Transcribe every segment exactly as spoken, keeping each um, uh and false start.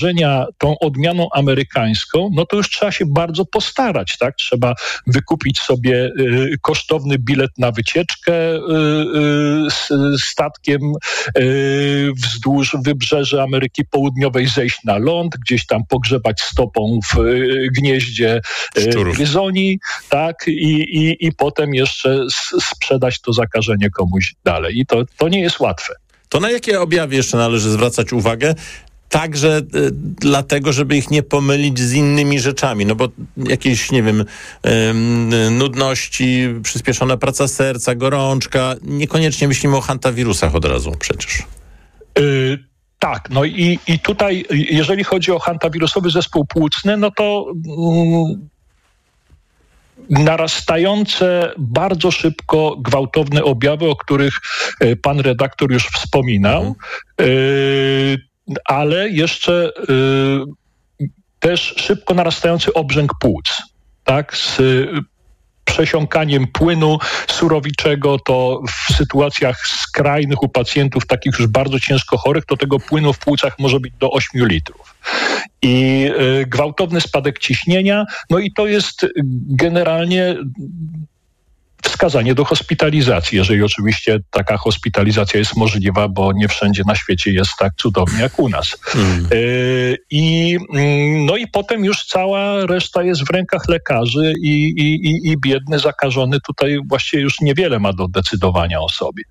tą odmianą amerykańską, no to już trzeba się bardzo postarać, tak? Trzeba wykupić sobie y, kosztowny bilet na wycieczkę y, y, statkiem y, wzdłuż wybrzeży Ameryki Południowej, zejść na ląd, gdzieś tam pogrzebać stopą w y, gnieździe y, gryzoni, tak? I, i, i potem jeszcze s- sprzedać to zakażenie komuś dalej. I to, to nie jest łatwe. To na jakie objawy jeszcze należy zwracać uwagę? Także y, dlatego, żeby ich nie pomylić z innymi rzeczami, no bo jakieś, nie wiem, y, nudności, przyspieszona praca serca, gorączka, niekoniecznie myślimy o hantawirusach od razu przecież. Y- Tak, no i, i tutaj, jeżeli chodzi o hantawirusowy zespół płucny, no to mm, narastające bardzo szybko gwałtowne objawy, o których y, pan redaktor już wspominał, mhm. y, ale jeszcze y, też szybko narastający obrzęk płuc, tak, z y, przesiąkaniem płynu surowiczego, to w sytuacjach skrajnych u pacjentów takich już bardzo ciężko chorych, to tego płynu w płucach może być do ośmiu litrów. I y, gwałtowny spadek ciśnienia, no i to jest generalnie wskazanie do hospitalizacji, jeżeli oczywiście taka hospitalizacja jest możliwa, bo nie wszędzie na świecie jest tak cudownie jak u nas. Mm. Y, i, no i potem już cała reszta jest w rękach lekarzy i, i, i, i biedny zakażony tutaj właściwie już niewiele ma do decydowania o sobie.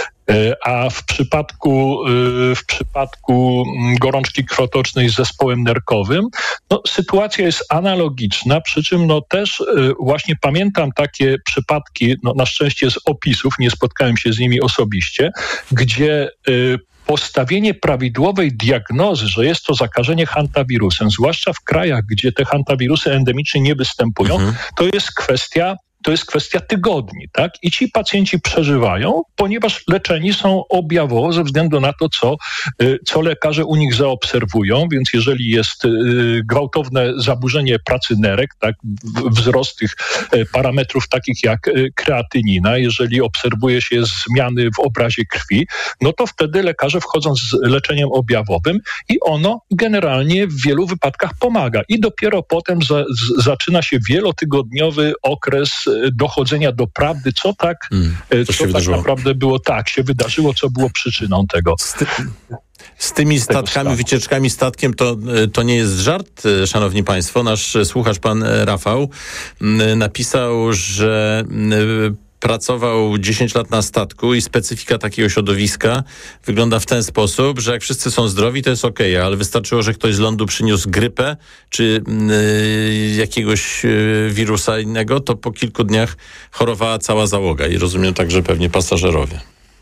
A w przypadku, w przypadku gorączki krwotocznej z zespołem nerkowym, no, sytuacja jest analogiczna, przy czym no, też właśnie pamiętam takie przypadki, no, na szczęście z opisów, nie spotkałem się z nimi osobiście, gdzie postawienie prawidłowej diagnozy, że jest to zakażenie hantawirusem, zwłaszcza w krajach, gdzie te hantawirusy endemicznie nie występują, mhm. to jest kwestia To jest kwestia tygodni, tak? I ci pacjenci przeżywają, ponieważ leczeni są objawowo ze względu na to, co, co lekarze u nich zaobserwują, więc jeżeli jest gwałtowne zaburzenie pracy nerek, tak? Wzrost tych parametrów takich jak kreatynina, jeżeli obserwuje się zmiany w obrazie krwi, no to wtedy lekarze wchodzą z leczeniem objawowym i ono generalnie w wielu wypadkach pomaga. I dopiero potem za, z, zaczyna się wielotygodniowy okres dochodzenia do prawdy, co tak, hmm, co tak naprawdę było, tak się wydarzyło, co było przyczyną tego. Z, ty, z tymi statkami, wycieczkami statkiem to, to nie jest żart, szanowni państwo. Nasz słuchacz, pan Rafał, napisał, że pracował dziesięć lat na statku i specyfika takiego środowiska wygląda w ten sposób, że jak wszyscy są zdrowi, to jest okej, okay, ale wystarczyło, że ktoś z lądu przyniósł grypę czy yy, jakiegoś yy, wirusa innego, to po kilku dniach chorowała cała załoga i rozumiem także pewnie pasażerowie.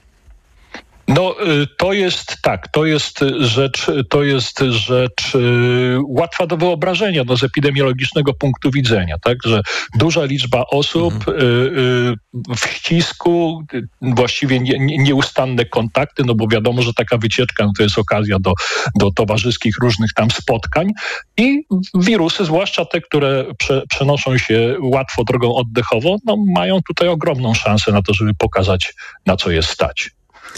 No to jest tak, to jest rzecz, to jest rzecz y, łatwa do wyobrażenia, no, z epidemiologicznego punktu widzenia, tak, że duża liczba osób mhm. y, y, w ścisku, y, właściwie nie, nie, nieustanne kontakty, no bo wiadomo, że taka wycieczka no, to jest okazja do, do towarzyskich różnych tam spotkań i wirusy, zwłaszcza te, które prze, przenoszą się łatwo drogą oddechową, no mają tutaj ogromną szansę na to, żeby pokazać, na co jest stać.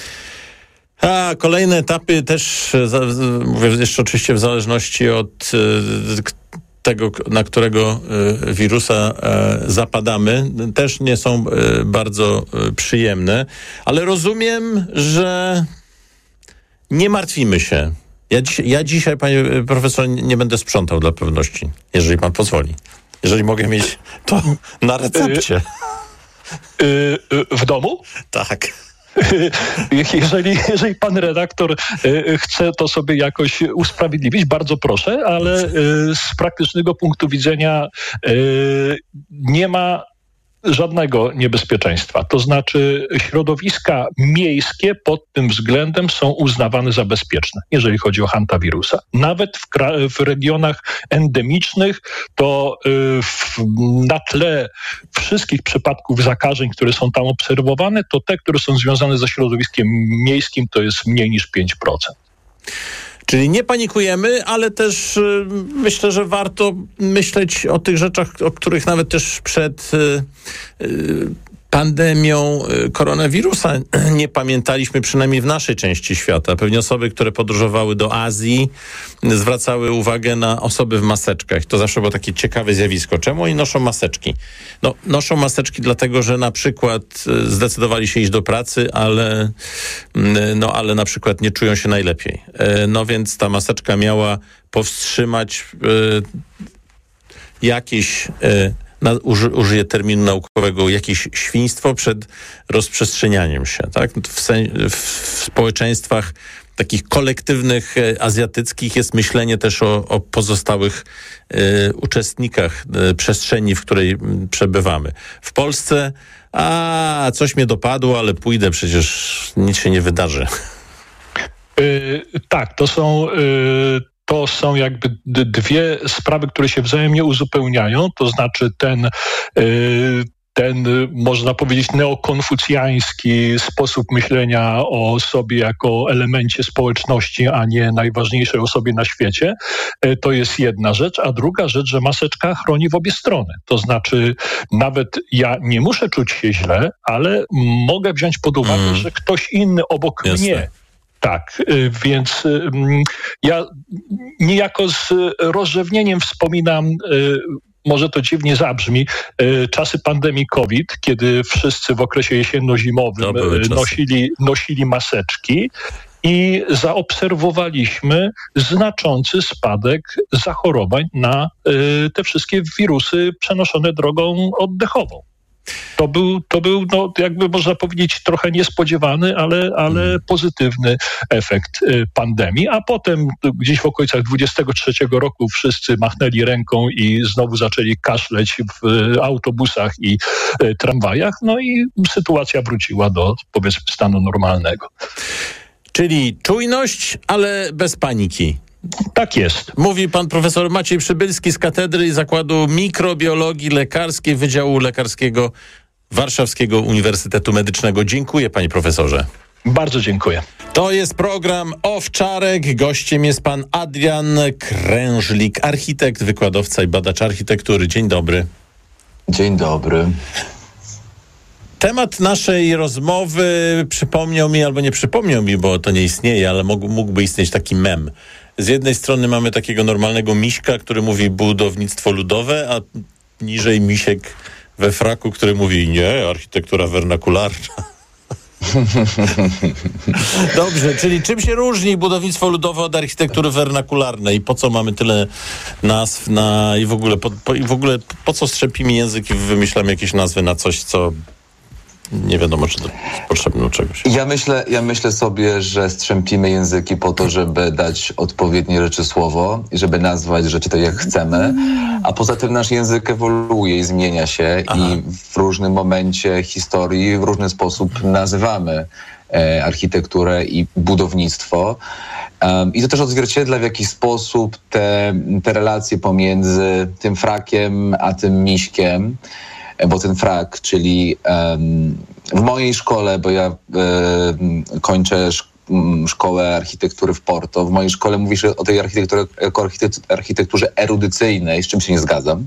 A kolejne etapy też, mówię jeszcze oczywiście w zależności od tego, na którego wirusa zapadamy, też nie są bardzo przyjemne, ale rozumiem, że nie martwimy się. Ja, dziś, ja dzisiaj, panie profesorze, nie będę sprzątał dla pewności, jeżeli pan pozwoli. Jeżeli mogę mieć to na recepcie. W domu? Tak. Jeżeli, jeżeli pan redaktor chce to sobie jakoś usprawiedliwić, bardzo proszę, ale z praktycznego punktu widzenia nie ma żadnego niebezpieczeństwa. To znaczy środowiska miejskie pod tym względem są uznawane za bezpieczne, jeżeli chodzi o hantawirusa. Nawet w, kra- w regionach endemicznych to yy, w, na tle wszystkich przypadków zakażeń, które są tam obserwowane, to te, które są związane ze środowiskiem miejskim, to jest mniej niż pięć procent. Czyli nie panikujemy, ale też y, myślę, że warto myśleć o tych rzeczach, o których nawet też przed y, y, pandemią koronawirusa nie pamiętaliśmy, przynajmniej w naszej części świata. Pewnie osoby, które podróżowały do Azji, zwracały uwagę na osoby w maseczkach. To zawsze było takie ciekawe zjawisko. Czemu oni noszą maseczki? No, noszą maseczki dlatego, że na przykład zdecydowali się iść do pracy, ale, no, ale na przykład nie czują się najlepiej. No więc ta maseczka miała powstrzymać jakieś... Na, uży, użyję terminu naukowego, jakieś świństwo przed rozprzestrzenianiem się. Tak? W, sen, w społeczeństwach takich kolektywnych e, azjatyckich jest myślenie też o, o pozostałych e, uczestnikach e, przestrzeni, w której m, przebywamy. W Polsce, a coś mnie dopadło, ale pójdę, przecież nic się nie wydarzy. Yy, tak, to są... Yy... To są jakby d- dwie sprawy, które się wzajemnie uzupełniają, to znaczy ten, yy, ten, można powiedzieć, neokonfucjański sposób myślenia o sobie jako elemencie społeczności, a nie najważniejszej osobie na świecie. Yy, to jest jedna rzecz, a druga rzecz, że maseczka chroni w obie strony. To znaczy nawet ja nie muszę czuć się źle, ale mogę wziąć pod uwagę, mm. że ktoś inny obok Jasne. mnie. Tak, więc ja niejako z rozrzewnieniem wspominam, może to dziwnie zabrzmi, czasy pandemii COVID, kiedy wszyscy w okresie jesienno-zimowym nosili, nosili maseczki i zaobserwowaliśmy znaczący spadek zachorowań na te wszystkie wirusy przenoszone drogą oddechową. To był, to był no, jakby można powiedzieć, trochę niespodziewany, ale, ale mm. pozytywny efekt y, pandemii. A potem gdzieś w okolicach dwudziestego trzeciego roku wszyscy machnęli ręką i znowu zaczęli kaszleć w y, autobusach i y, tramwajach. No i sytuacja wróciła do, powiedzmy, stanu normalnego. Czyli czujność, ale bez paniki. Tak jest. Mówi pan profesor Maciej Przybylski z Katedry Zakładu Mikrobiologii Lekarskiej Wydziału Lekarskiego Warszawskiego Uniwersytetu Medycznego. Dziękuję, panie profesorze. Bardzo dziękuję. To jest program Owczarek. Gościem jest pan Adrian Krężlik, architekt, wykładowca i badacz architektury. Dzień dobry. Dzień dobry. Temat naszej rozmowy przypomniał mi, albo nie przypomniał mi, bo to nie istnieje, ale mógł, mógłby istnieć taki mem. Z jednej strony mamy takiego normalnego miśka, który mówi budownictwo ludowe, a niżej misiek we fraku, który mówi nie, architektura wernakularna. Dobrze, czyli czym się różni budownictwo ludowe od architektury wernakularnej? Po co mamy tyle nazw na i w ogóle po, po, i w ogóle po co strzepimy język i wymyślamy jakieś nazwy na coś, co nie wiadomo, czy to jest potrzebne do czegoś. Ja myślę, ja myślę sobie, że strzępimy języki po to, żeby dać odpowiednie rzeczy słowo i żeby nazwać rzeczy tak, jak chcemy, a poza tym nasz język ewoluuje i zmienia się. Aha. I w różnym momencie historii w różny sposób nazywamy e, architekturę i budownictwo. Um, I to też odzwierciedla, w jaki sposób te, te relacje pomiędzy tym frakiem a tym miśkiem, bo ten frak, czyli um, w mojej szkole, bo ja um, kończę szk- szkołę architektury w Porto, w mojej szkole mówi się o tej architekturze jako architekturze erudycyjnej, z czym się nie zgadzam,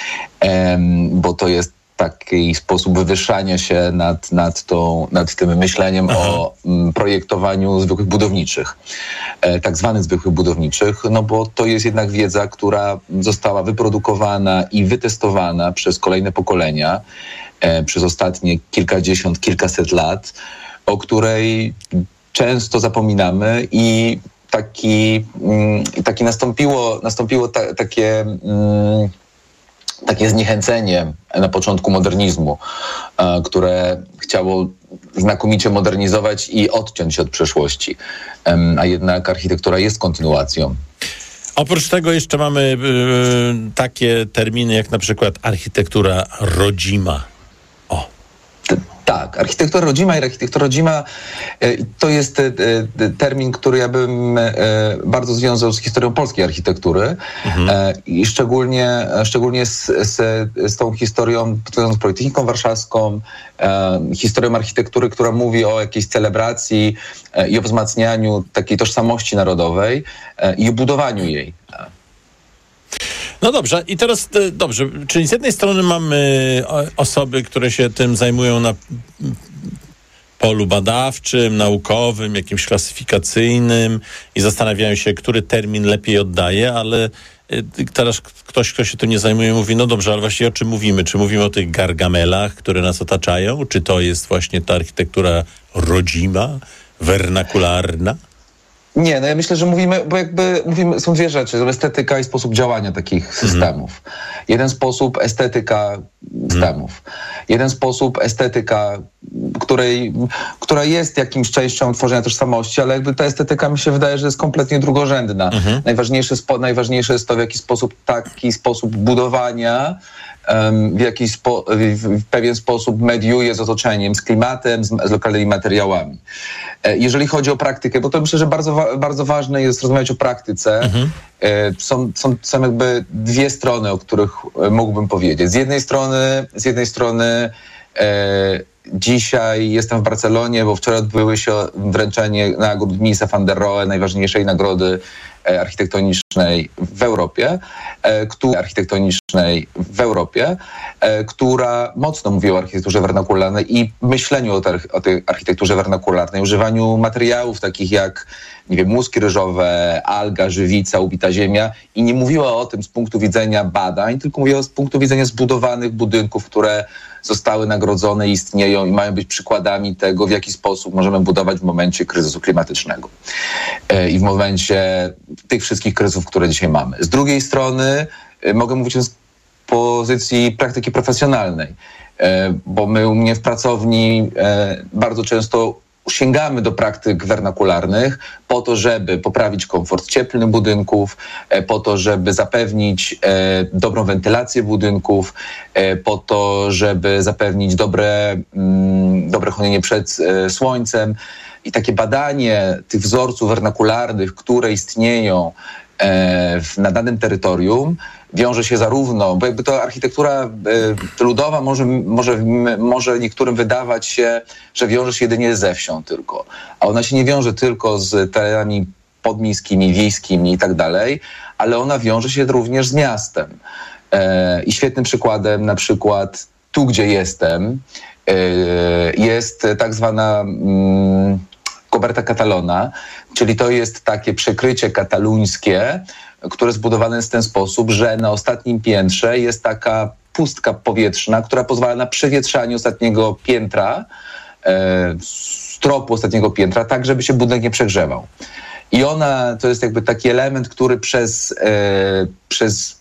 um, bo to jest taki sposób wywyższania się nad, nad, tą, nad tym myśleniem Aha. o m, projektowaniu zwykłych budowniczych, e, tak zwanych zwykłych budowniczych, no bo to jest jednak wiedza, która została wyprodukowana i wytestowana przez kolejne pokolenia, e, przez ostatnie kilkadziesiąt, kilkaset lat, o której często zapominamy i taki, mm, taki nastąpiło, nastąpiło ta, takie... Mm, takie zniechęcenie na początku modernizmu, które chciało znakomicie modernizować i odciąć się od przeszłości. A jednak architektura jest kontynuacją. Oprócz tego jeszcze mamy y, takie terminy jak na przykład architektura rodzima. O. Tak, architektura rodzima i architektura rodzima to jest termin, który ja bym bardzo związał z historią polskiej architektury mhm. i szczególnie, szczególnie z, z, z tą historią, z Politechniką Warszawską, historią architektury, która mówi o jakiejś celebracji i o wzmacnianiu takiej tożsamości narodowej i o budowaniu jej. No dobrze, i teraz dobrze, czyli z jednej strony mamy osoby, które się tym zajmują na polu badawczym, naukowym, jakimś klasyfikacyjnym i zastanawiają się, który termin lepiej oddaje, ale teraz ktoś, kto się tym nie zajmuje, mówi, no dobrze, ale właściwie o czym mówimy? Czy mówimy o tych gargamelach, które nas otaczają? Czy to jest właśnie ta architektura rodzima, wernakularna? Nie, no ja myślę, że mówimy, bo jakby mówimy, są dwie rzeczy, estetyka i sposób działania takich systemów. Mm. Jeden sposób estetyka systemów. Mm. Jeden sposób estetyka, której, która jest jakimś częścią tworzenia tożsamości, ale jakby ta estetyka mi się wydaje, że jest kompletnie drugorzędna. Mm-hmm. Najważniejsze, spo, najważniejsze jest to, w jaki sposób taki sposób budowania um, w jakiś spo, w pewien sposób mediuje z otoczeniem, z klimatem, z, z lokalnymi materiałami. Jeżeli chodzi o praktykę, bo to myślę, że bardzo, bardzo ważne jest rozmawiać o praktyce. Mhm. Są, są, są jakby dwie strony, o których mógłbym powiedzieć. Z jednej strony, z jednej strony e, dzisiaj jestem w Barcelonie, bo wczoraj odbyły się wręczenie nagród Mies van der Rohe, najważniejszej nagrody architektonicznej w Europie, która, architektonicznej w Europie, która mocno mówi o architekturze wernakularnej i myśleniu o, te, o tej architekturze wernakularnej, używaniu materiałów takich jak, nie wiem, łuski ryżowe, alga, żywica, ubita ziemia i nie mówiła o tym z punktu widzenia badań, tylko mówiła z punktu widzenia zbudowanych budynków, które zostały nagrodzone, istnieją i mają być przykładami tego, w jaki sposób możemy budować w momencie kryzysu klimatycznego i w momencie tych wszystkich kryzysów, które dzisiaj mamy. Z drugiej strony mogę mówić z pozycji praktyki profesjonalnej, bo my u mnie w pracowni bardzo często sięgamy do praktyk wernakularnych po to, żeby poprawić komfort cieplny budynków, po to, żeby zapewnić e, dobrą wentylację budynków, e, po to, żeby zapewnić dobre, mm, dobre chronienie przed e, słońcem. I takie badanie tych wzorców wernakularnych, które istnieją e, w, na danym terytorium, wiąże się zarówno, bo jakby to architektura y, ludowa może, może, może niektórym wydawać się, że wiąże się jedynie ze wsią tylko, a ona się nie wiąże tylko z terenami podmiejskimi, wiejskimi i tak dalej, ale ona wiąże się również z miastem. E, I świetnym przykładem na przykład tu, gdzie jestem, y, jest tak zwana mm, Coberta Catalana, czyli to jest takie przekrycie kataluńskie, które zbudowane jest w ten sposób, że na ostatnim piętrze jest taka pustka powietrzna, która pozwala na przewietrzanie ostatniego piętra, e, stropu ostatniego piętra, tak żeby się budynek nie przegrzewał. I ona to jest jakby taki element, który przez, e, przez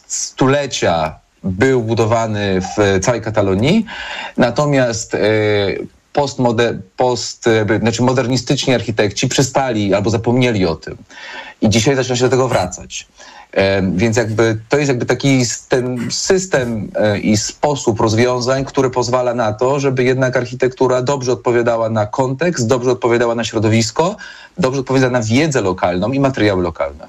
stulecia był budowany w całej Katalonii, natomiast e, postmoder, post, znaczy modernistyczni architekci przystali albo zapomnieli o tym. I dzisiaj zaczyna się do tego wracać. E, więc jakby to jest jakby taki ten system e, i sposób rozwiązań, który pozwala na to, żeby jednak architektura dobrze odpowiadała na kontekst, dobrze odpowiadała na środowisko, dobrze odpowiadała na wiedzę lokalną i materiały lokalne.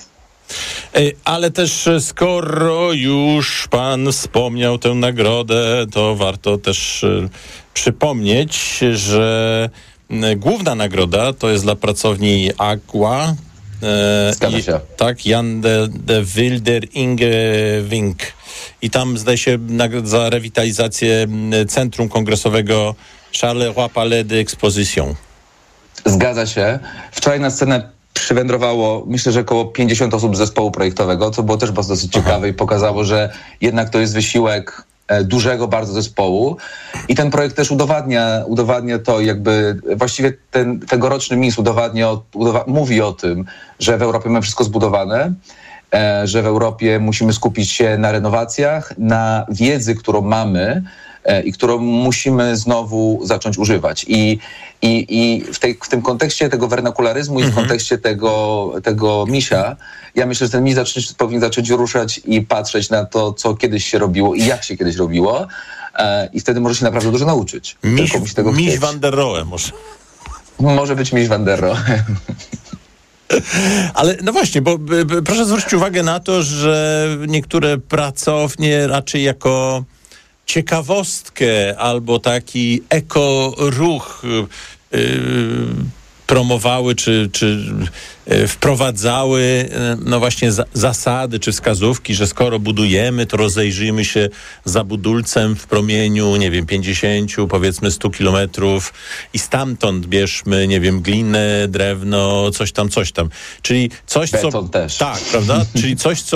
Ale też skoro już pan wspomniał tę nagrodę, to warto też przypomnieć, że główna nagroda to jest dla pracowni Aqua. Zgadza się. I, tak, Jan de, de Wilder Ingewink. I tam zdaje się za rewitalizację Centrum Kongresowego Charleroi Palais d'Exposition. Zgadza się. Wczoraj na scenę przywędrowało, myślę, że około pięćdziesiąt osób z zespołu projektowego, co było też bardzo dosyć Aha. ciekawe i pokazało, że jednak to jest wysiłek dużego bardzo zespołu i ten projekt też udowadnia, udowadnia to jakby właściwie ten tegoroczny Mies udowadnia, udowa- mówi o tym, że w Europie mamy wszystko zbudowane, e, że w Europie musimy skupić się na renowacjach, na wiedzy, którą mamy e, i którą musimy znowu zacząć używać. I, i, i w, tej, w tym kontekście tego wernakularyzmu mhm. i w kontekście tego, tego misia, ja myślę, że ten Mies zacząć, powinien zacząć ruszać i patrzeć na to, co kiedyś się robiło i jak się kiedyś robiło e, i wtedy może się naprawdę dużo nauczyć. Mies, Mies van der Rohe może. Może być Mies van der Rohe. Ale no właśnie, bo b, b, proszę zwrócić uwagę na to, że niektóre pracownie raczej jako ciekawostkę albo taki ekoruch yy, promowały, czy, czy wprowadzały no właśnie za, zasady czy wskazówki, że skoro budujemy, to rozejrzyjmy się za budulcem w promieniu, nie wiem, pięćdziesięciu, powiedzmy stu kilometrów i stamtąd bierzmy, nie wiem, glinę, drewno, coś tam, coś tam. Czyli coś, Beton co... też. Tak, prawda? Czyli coś, co